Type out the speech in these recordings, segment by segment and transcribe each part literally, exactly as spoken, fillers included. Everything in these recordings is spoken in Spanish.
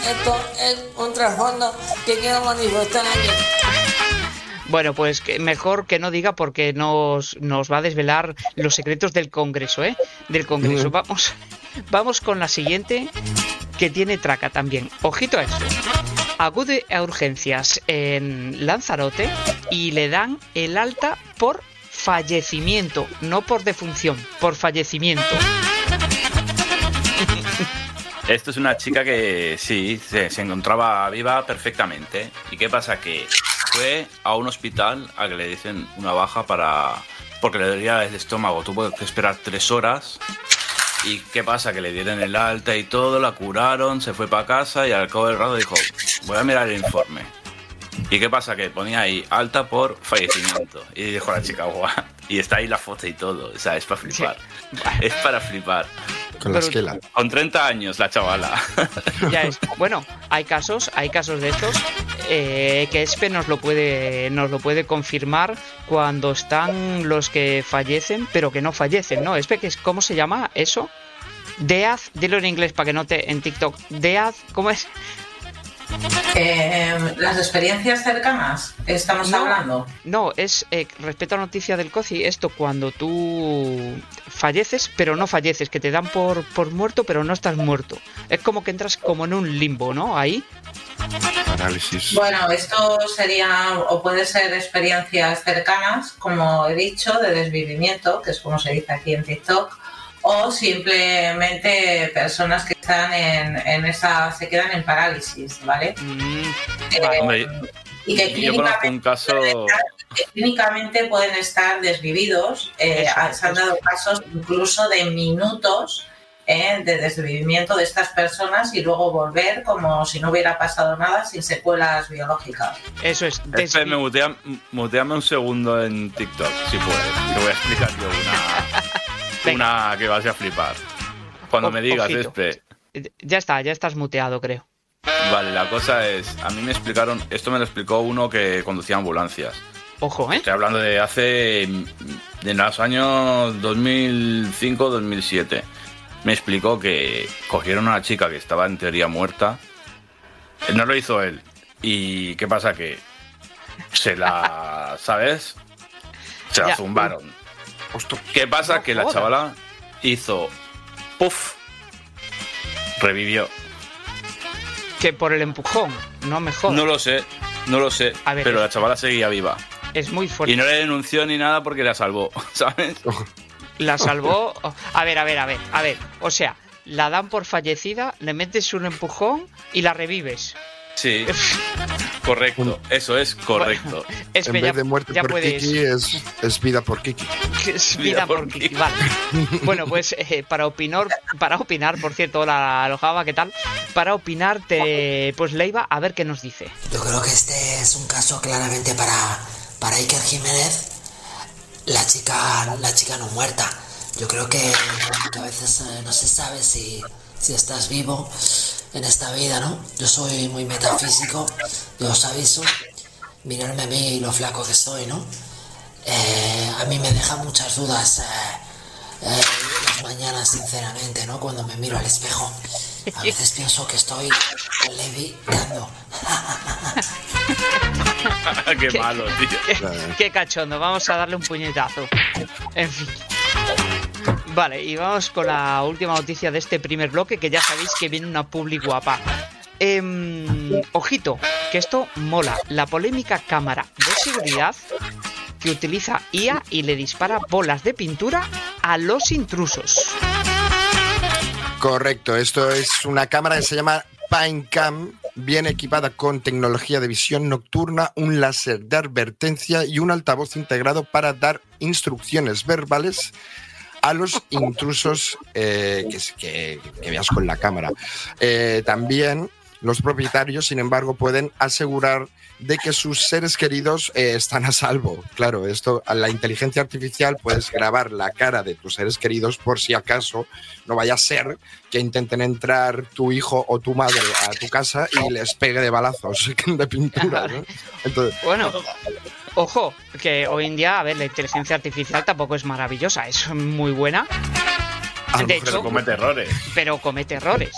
esto es un trasfondo que quiero manifestar aquí. Bueno, pues que mejor que no diga porque nos, nos va a desvelar los secretos del Congreso, ¿eh? Del Congreso. Mm. Vamos, vamos con la siguiente, que tiene traca también. Ojito a esto. Acude a urgencias en Lanzarote y le dan el alta por fallecimiento, no por defunción, por fallecimiento. Esto es una chica que sí, se, se encontraba viva perfectamente. ¿Y qué pasa? Que fue a un hospital a que le dicen una baja para porque le dolía el estómago. Tuvo que esperar tres horas. ¿Y qué pasa? Que le dieron el alta y todo, la curaron, se fue para casa y al cabo del rato dijo, voy a mirar el informe. ¿Y qué pasa? Que ponía ahí alta por fallecimiento. Y dijo la chica, guau. Y está ahí la foto y todo. O sea, es para flipar. Sí. Es para flipar. Con la esquela. Con treinta años la chavala. Ya es. Bueno, hay casos, hay casos de estos eh, que Espe nos lo puede, nos lo puede confirmar cuando están los que fallecen, pero que no fallecen, ¿no? Espe, ¿cómo se llama eso? Death, dilo en inglés para que note en TikTok. Death, ¿cómo es? Eh, las experiencias cercanas, estamos no, hablando. No, es eh, respecto a la noticia del COCI, esto cuando tú falleces, pero no falleces, que te dan por, por muerto, pero no estás muerto. Es como que entras como en un limbo, ¿no? Ahí. Parálisis. Bueno, esto sería, o puede ser experiencias cercanas, como he dicho, de desvivimiento, que es como se dice aquí en TikTok. O simplemente personas que están en, en esa, se quedan en parálisis, ¿vale? Mm, eh, vale. Hombre, y que yo conozco un caso... pueden estar, que clínicamente pueden estar desvividos. Eh, eso, se han dado casos incluso de minutos eh, de desvivimiento de estas personas y luego volver como si no hubiera pasado nada, sin secuelas biológicas. Eso es. Desvi- me mutea, muteame un segundo en TikTok, si puedes. Te voy a explicar yo una... Una que vas a flipar. Cuando o, me digas, Espe. Ya está, ya estás muteado, creo. Vale, la cosa es, a mí me explicaron, esto me lo explicó uno que conducía ambulancias. Ojo, ¿eh? Estoy hablando de hace, de los años dos mil cinco dos mil siete. Me explicó que cogieron a una chica que estaba en teoría muerta. No lo hizo él. ¿Y qué pasa? Que se la, ¿sabes? Se la ya. zumbaron. ¿Qué pasa? No, que la chavala hizo puff, revivió. Que por el empujón, no mejor. No lo sé, no lo sé, ver, pero la chavala seguía viva. Es muy fuerte. Y no le denunció ni nada porque la salvó, ¿sabes? La salvó. A ver, a ver, a ver, a ver. O sea, la dan por fallecida, le metes un empujón y la revives. Sí, correcto, eso es correcto. Bueno, es en vez ya, de muerte por puedes... Kiki es, es vida por Kiki. Es vida, vida por, por Kiki, Kiki. Vale. Bueno, pues eh, para opinar, para opinar, por cierto, la alojaba, ¿qué tal? Para opinar, te, pues Leiva, a ver qué nos dice. Yo creo que este es un caso claramente para, para Iker Jiménez, la chica, la chica no muerta. Yo creo que, que a veces eh, no se sabe si, si estás vivo en esta vida, ¿no? Yo soy muy metafísico, yo os aviso, mirarme a mí lo flaco que estoy, ¿no? Eh, a mí me deja muchas dudas eh, eh, las mañanas, sinceramente, ¿no? Cuando me miro al espejo, a veces pienso que estoy levitando. Qué, qué malo, tío. Qué, qué cachondo, vamos a darle un puñetazo. En fin. Vale, y vamos con la última noticia de este primer bloque, que ya sabéis que viene una publi guapa. Eh, ojito, que esto mola. La polémica cámara de seguridad que utiliza I A y le dispara bolas de pintura a los intrusos. Correcto, esto es una cámara que se llama PineCam, bien equipada con tecnología de visión nocturna, un láser de advertencia y un altavoz integrado para dar instrucciones verbales a los intrusos eh, que, que, que veas con la cámara. Eh, también los propietarios, sin embargo, pueden asegurar de que sus seres queridos eh, están a salvo. Claro, esto, a la inteligencia artificial puedes grabar la cara de tus seres queridos por si acaso no vaya a ser que intenten entrar tu hijo o tu madre a tu casa y les pegue de balazos de pintura, ¿no? Entonces, bueno, ojo, que hoy en día, a ver, la inteligencia artificial tampoco es maravillosa, es muy buena. De hecho, pero comete errores. Pero comete errores.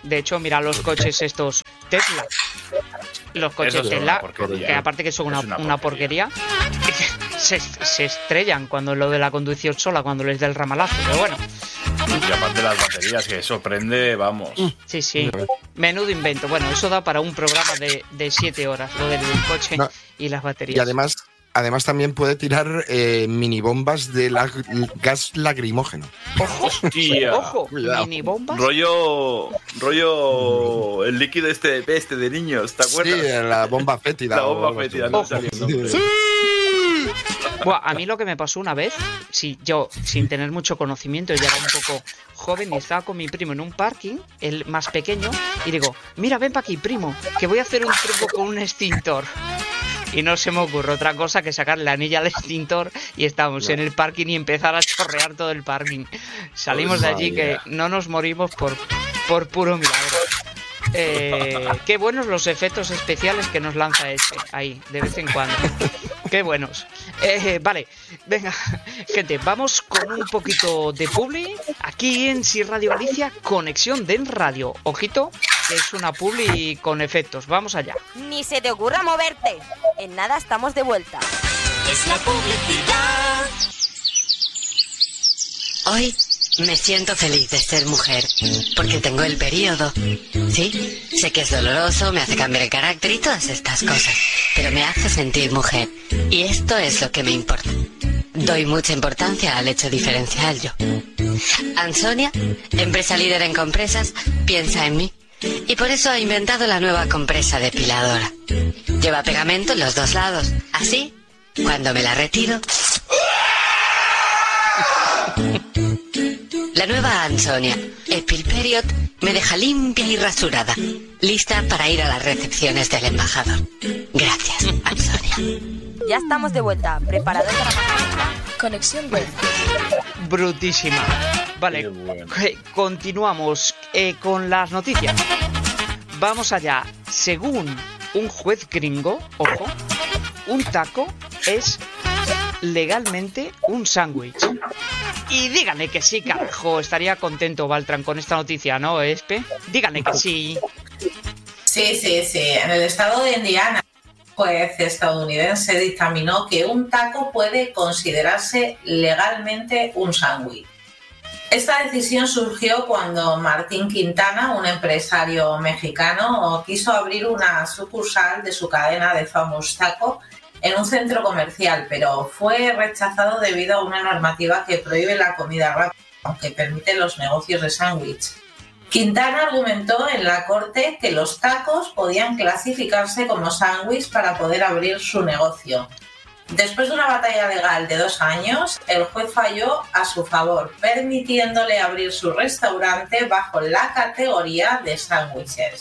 De hecho, mira los coches estos Tesla. Los coches Esos son Tesla, una porquería. que aparte que son una, Es una una porquería, se, se estrellan cuando lo de la conducción sola, cuando les da el ramalazo. Pero bueno, Y aparte las baterías, que sorprende, vamos. sí, sí. Menudo invento. Bueno, eso da para un programa de, de siete horas, lo del coche No. y las baterías. Y además, además también puede tirar eh, mini bombas de la- gas lacrimógeno. Hostia. Ojo, Cuidado. mini bombas. Rollo. Rollo. El líquido este de peste de niños, ¿te Sí, acuerdas? la bomba fétida. La o bomba algo así. fétida, no Ojo. salía el nombre. Sí. Buah, a mí lo que me pasó una vez, si yo sin tener mucho conocimiento, ya era un poco joven y estaba con mi primo en un parking, el más pequeño, y digo, mira, ven para aquí, primo, que voy a hacer un truco con un extintor. Y no se me ocurre otra cosa que sacar la anilla al extintor y estábamos en el parking y empezar a chorrear todo el parking. Salimos de allí que no nos morimos por, por puro milagro. Eh, qué buenos los efectos especiales que nos lanza este ahí, de vez en cuando. Qué buenos. Eh, vale, venga, gente, vamos con un poquito de publi. Aquí en Si Radio Galicia, Conexión de Radio. Ojito, que es una publi con efectos. Vamos allá. Ni se te ocurra moverte. En nada estamos de vuelta. Es la publicidad. Hoy me siento feliz de ser mujer, porque tengo el periodo. Sí, sé que es doloroso, me hace cambiar el carácter y todas estas cosas, pero me hace sentir mujer. Y esto es lo que me importa. Doy mucha importancia al hecho diferencial yo. Ansonia, empresa líder en compresas, piensa en mí. Y por eso ha inventado la nueva compresa depiladora. Lleva pegamento en los dos lados. Así, cuando me la retiro... La nueva Ansonia Epil Period me deja limpia y rasurada, lista para ir a las recepciones del embajador. Gracias, Ansonia. Ya estamos de vuelta. ¿Preparados para más? Conexión web. Brutísima. Vale, Qué bueno. que- continuamos eh, con las noticias. Vamos allá. Según un juez gringo, ojo, un taco es legalmente un sándwich. Y díganle que sí, carajo. Estaría contento Baltran con esta noticia, ¿no, Espe? Díganle que sí. Sí, sí, sí. En el estado de Indiana, un juez estadounidense dictaminó que un taco puede considerarse legalmente un sándwich. Esta decisión surgió cuando Martín Quintana, un empresario mexicano, quiso abrir una sucursal de su cadena de Famous Taco en un centro comercial, pero fue rechazado debido a una normativa que prohíbe la comida rápida, aunque permite los negocios de sándwich. Quintana argumentó en la corte que los tacos podían clasificarse como sándwich para poder abrir su negocio. Después de una batalla legal de dos años, el juez falló a su favor, permitiéndole abrir su restaurante bajo la categoría de sándwiches.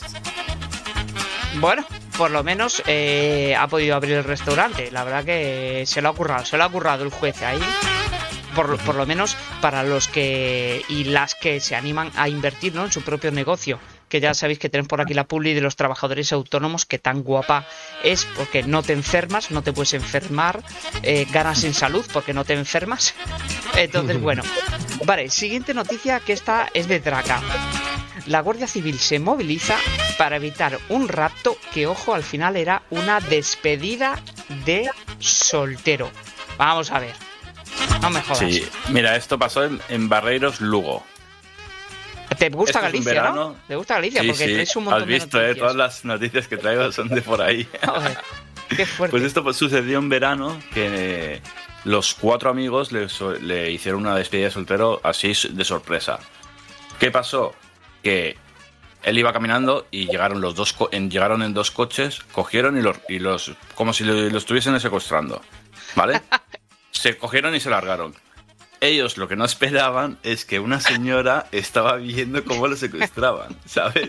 Bueno, por lo menos eh, ha podido abrir el restaurante. La verdad que se lo ha currado, se lo ha currado el juez ahí. Por, por lo menos para los que y las que se animan a invertir, ¿no?, en su propio negocio. Que ya sabéis que tenemos por aquí la publi de los trabajadores autónomos, que tan guapa es porque no te enfermas, no te puedes enfermar, eh, ganas en salud porque no te enfermas. Entonces, bueno. Vale, siguiente noticia, que esta es de traca. La Guardia Civil se moviliza para evitar un rapto que, ojo, al final era una despedida de soltero. Vamos a ver. No me jodas. Sí, mira, esto pasó en, en Barreiros, Lugo. ¿Te gusta Esto es un Galicia, verano. no? ¿Te gusta Galicia? Sí, Porque sí, traes un montón has visto, de eh, noticias. todas las noticias que traigo son de por ahí. Joder, qué fuerte. Pues esto pues, sucedió en verano, que los cuatro amigos le, so- le hicieron una despedida de soltero así de sorpresa. ¿Qué pasó? Que él iba caminando y llegaron los dos co- en, llegaron en dos coches, cogieron y los, y los como si lo, lo estuviesen secuestrando, ¿vale? Se cogieron y se largaron. Ellos lo que no esperaban es que una señora estaba viendo cómo lo secuestraban, ¿sabes?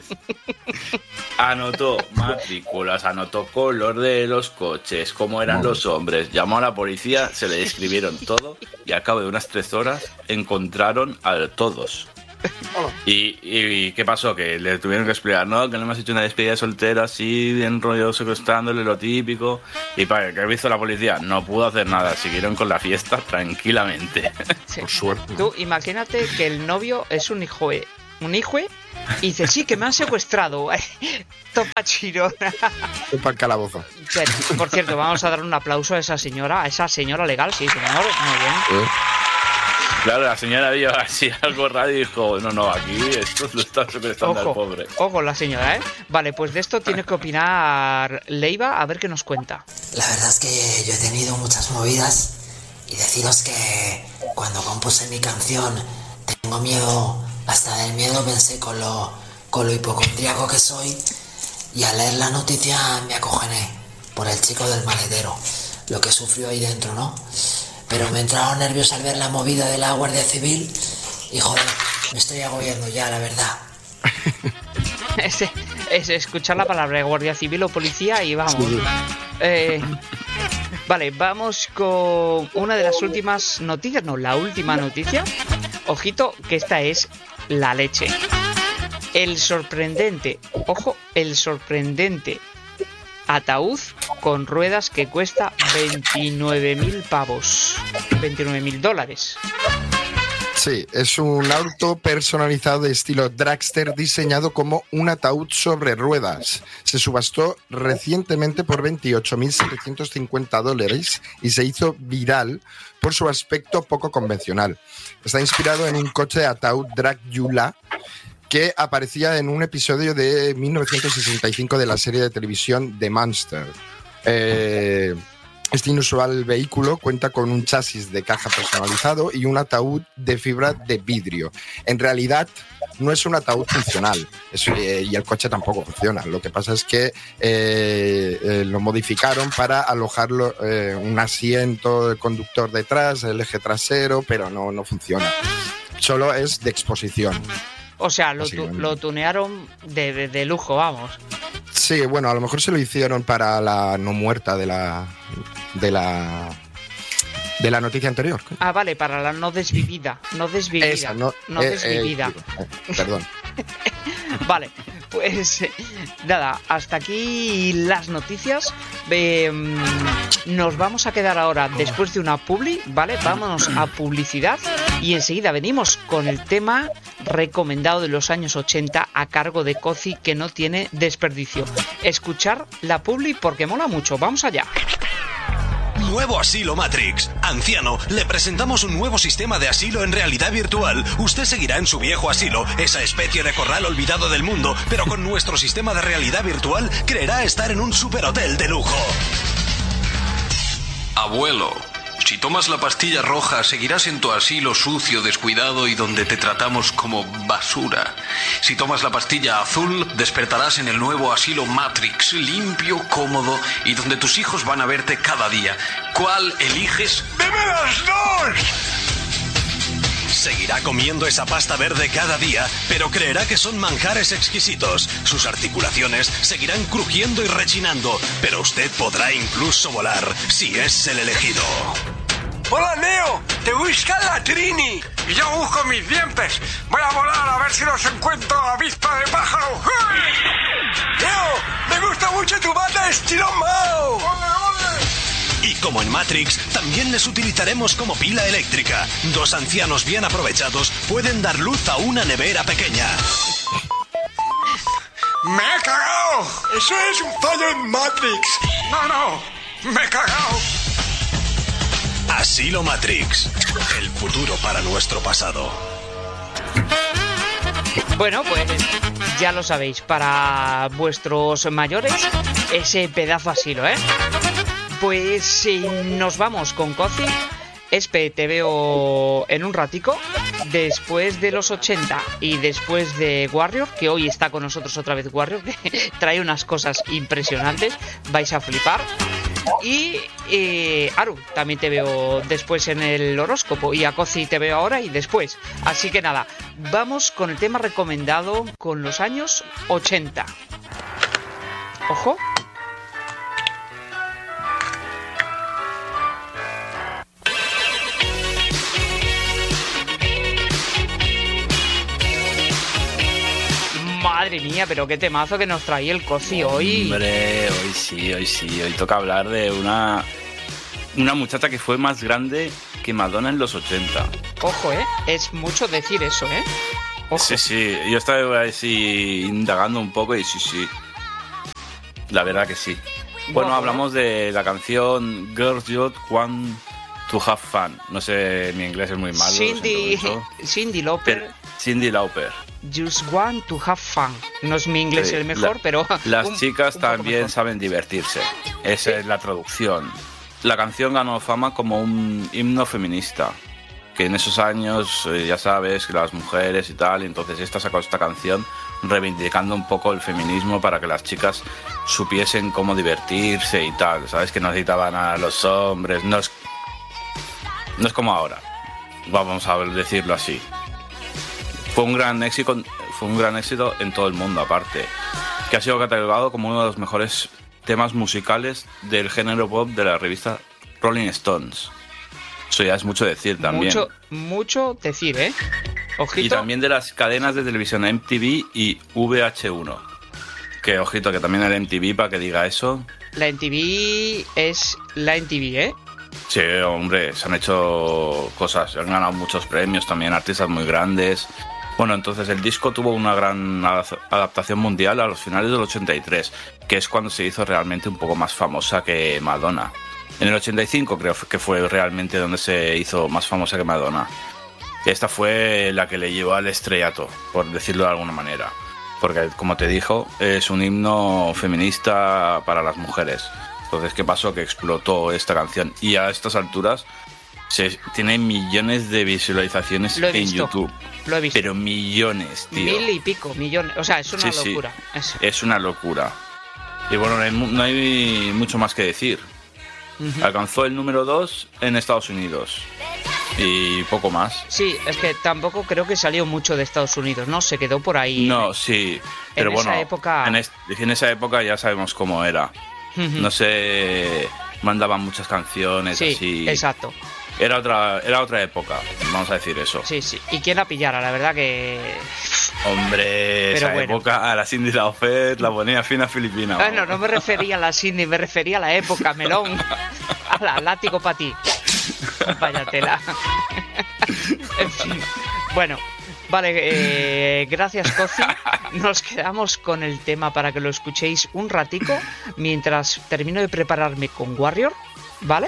Anotó matrículas, anotó color de los coches, cómo eran los hombres, llamó a la policía, se le describieron todo y al cabo de unas tres horas encontraron a todos. Y, y, y ¿qué pasó? Que le tuvieron que explicar, no, que no hemos hecho una despedida de soltero así, bien rollo secuestrándole, lo típico. Y para ¿qué hizo la policía? No pudo hacer nada, siguieron con la fiesta tranquilamente. Sí. Por suerte. Tú imagínate que el novio es un hijo de un hijo, y dice, sí, que me han secuestrado. Topa chirona. Topa el calabozo. Pero, por cierto, vamos a dar un aplauso a esa señora, a esa señora legal, sí, señor, muy bien. ¿Eh? Claro, la señora vio así algo raro y dijo, no, no, aquí esto lo está secuestrando al pobre. Ojo la señora, ¿eh? Vale, pues de esto tiene que opinar Leiva, a ver qué nos cuenta. La verdad es que yo he tenido muchas movidas y deciros que cuando compuse mi canción Tengo miedo, hasta del miedo pensé con lo, con lo hipocondríaco que soy, y al leer la noticia me acogené por el chico del maletero, lo que sufrió ahí dentro, ¿no? Pero me entraron nervios al ver la movida de la Guardia Civil y joder, me estoy agobiando ya, la verdad. Es, es escuchar la palabra Guardia Civil o policía y vamos. Sí. Eh, vale, vamos con una de las últimas noticias, no, la última noticia. Ojito, que esta es la leche. El sorprendente, ojo, el sorprendente ataúd con ruedas que cuesta veintinueve mil pavos, veintinueve mil dólares. Sí, es un auto personalizado de estilo dragster diseñado como un ataúd sobre ruedas. Se subastó recientemente por veintiocho mil setecientos cincuenta dólares y se hizo viral por su aspecto poco convencional. Está inspirado en un coche de ataúd Dragula que aparecía en un episodio de mil novecientos sesenta y cinco de la serie de televisión The Monster. Eh... Este inusual vehículo cuenta con un chasis de caja personalizado y un ataúd de fibra de vidrio. En realidad no es un ataúd funcional, es, eh, y el coche tampoco funciona. Lo que pasa es que eh, eh, lo modificaron para alojarlo, eh, un asiento del conductor detrás, el eje trasero, pero no, no funciona. Solo es de exposición. O sea, lo, tu, lo tunearon de, de, de lujo, vamos. Sí, bueno, a lo mejor se lo hicieron para la no muerta de la de la de la noticia anterior. Ah, vale, para la no desvivida, no desvivida, Esa, no, no eh, desvivida. Eh, eh, perdón. Vale, pues eh, nada, hasta aquí las noticias. Eh, nos vamos a quedar ahora después de una publi, ¿vale? Vámonos a publicidad y enseguida venimos con el tema recomendado de los años ochenta a cargo de Cozy, que no tiene desperdicio. Escuchar la publi porque mola mucho. Vamos allá. Nuevo asilo Matrix. Anciano, le presentamos un nuevo sistema de asilo en realidad virtual. Usted seguirá en su viejo asilo, esa especie de corral olvidado del mundo, pero con nuestro sistema de realidad virtual creerá estar en un superhotel de lujo. Abuelo, si tomas la pastilla roja, seguirás en tu asilo sucio, descuidado y donde te tratamos como basura. Si tomas la pastilla azul, despertarás en el nuevo asilo Matrix, limpio, cómodo y donde tus hijos van a verte cada día. ¿Cuál eliges? ¡Deme las dos! Seguirá comiendo esa pasta verde cada día, pero creerá que son manjares exquisitos. Sus articulaciones seguirán crujiendo y rechinando, pero usted podrá incluso volar si es el elegido. ¡Hola, Neo! ¡Te busca la Trini! Y yo busco mis dientes. Voy a volar a ver si los encuentro a vista de pájaro. ¡Neo! ¡Me gusta mucho tu bata estilo Mao! ¡Ole, ole! Y como en Matrix, también les utilizaremos como pila eléctrica. Dos ancianos bien aprovechados pueden dar luz a una nevera pequeña. ¡Me he cagado! ¡Eso es un fallo en Matrix! ¡No, no! ¡Me he cagado! Asilo Matrix. El futuro para nuestro pasado. Bueno, pues ya lo sabéis, para vuestros mayores, ese pedazo asilo, ¿eh? Pues si nos vamos con Cozy. Espe, te veo en un ratico, después de los ochenta y después de Warrior, que hoy está con nosotros otra vez Warrior, que trae unas cosas impresionantes, vais a flipar. Y eh, Aru, también te veo después en el horóscopo, y a Cozy te veo ahora y después. Así que nada, vamos con el tema recomendado con los años ochenta. Ojo. Madre mía, pero qué temazo que nos traía el Cozy hoy. Hombre, hoy sí, hoy sí. Hoy toca hablar de una una muchacha que fue más grande que Madonna en los ochenta. Ojo, ¿eh? Es mucho decir eso, ¿eh? Ojo. Sí, sí, yo estaba así indagando un poco y sí, sí. La verdad que sí. Bueno, Guapo, hablamos de la canción Girls Just Want to Have Fun. No sé, mi inglés es muy malo. Cindy, lo siento mucho. Cindy Lauper. Pero- Cindy Lauper. Just want to have fun. No es mi inglés Sí, el mejor, la- pero... Las un- chicas un poco también mejor. saben divertirse. Esa es la traducción. La canción ganó fama como un himno feminista. Que en esos años, eh, ya sabes, que las mujeres y tal, y entonces esta sacó esta canción reivindicando un poco el feminismo para que las chicas supiesen cómo divertirse y tal. Sabes que no necesitaban a los hombres. No es, no es como ahora. Vamos a decirlo así. Fue un gran éxito, fue un gran éxito en todo el mundo, aparte, que ha sido catalogado como uno de los mejores temas musicales del género pop de la revista Rolling Stones. Eso ya es mucho decir también. Mucho, mucho decir, ¿eh? Ojito. Y también de las cadenas de televisión M T V y V H uno. Que ojito, que también el M T V para que diga eso. La M T V es la M T V, ¿eh? Sí, hombre, se han hecho cosas, han ganado muchos premios también, artistas muy grandes. Bueno, entonces el disco tuvo una gran adaptación mundial a los finales del ochenta y tres, que es cuando se hizo realmente un poco más famosa que Madonna. En el ochenta y cinco creo que fue realmente donde se hizo más famosa que Madonna. Esta fue la que le llevó al estrellato, por decirlo de alguna manera. Porque, como te dijo, es un himno feminista para las mujeres. Entonces, ¿qué pasó? Que explotó esta canción. Y a estas alturas se, tiene millones de visualizaciones Lo he en visto. YouTube. Lo he visto. Pero millones, tío. Mil y pico, millones. O sea, es una Sí, sí. locura. Eso. Es una locura. Y bueno, no hay, mu- no hay mucho más que decir. Ujú. Alcanzó el número dos en Estados Unidos. Y poco más. Sí, es que tampoco creo que salió mucho de Estados Unidos, ¿no? Se quedó por ahí. No, sí. Pero en bueno, esa época- en, es- en esa época ya sabemos cómo era. Ujú. No sé, mandaban muchas canciones Sí, así. exacto. Era otra, era otra época, vamos a decir eso. Sí, sí. Y quién la pillara, la verdad que... Hombre, Pero esa bueno. época a la Cindy Lauper la ponía fina filipina. Ah, no, no me refería a la Cindy, me refería a la época, melón. A la látigo para ti. Vaya tela. En fin. Bueno, vale, eh, gracias, Cozi. Nos quedamos con el tema para que lo escuchéis un ratico mientras termino de prepararme con Warrior, ¿vale?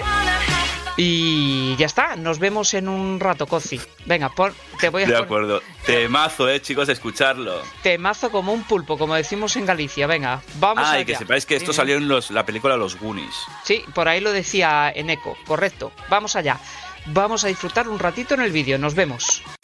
Y ya está, nos vemos en un rato, Cozi. Venga, pon, te voy a De poner acuerdo. Temazo, eh, chicos, escucharlo. temazo como un pulpo, como decimos en Galicia. Venga, vamos Ah, allá. y que sepáis que esto Eh, salió en los, la película Los Goonies. Sí, por ahí lo decía en eco, correcto. Vamos allá. Vamos a disfrutar un ratito en el vídeo. Nos vemos.